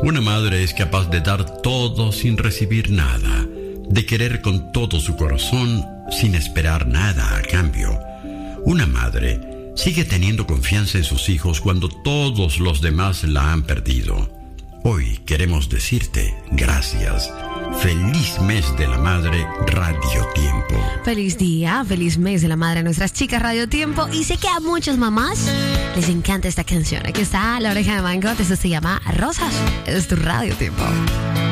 Una madre es capaz de dar todo sin recibir nada, de querer con todo su corazón sin esperar nada a cambio. Una madre sigue teniendo confianza en sus hijos cuando todos los demás la han perdido. Hoy queremos decirte gracias. Feliz mes de la madre, Radio Tiempo. Feliz día, feliz mes de la madre a nuestras chicas Radio Tiempo. Y sé que a muchas mamás les encanta esta canción. Aquí está La Oreja de Mango, esto se llama Rosas. Es tu Radio Tiempo.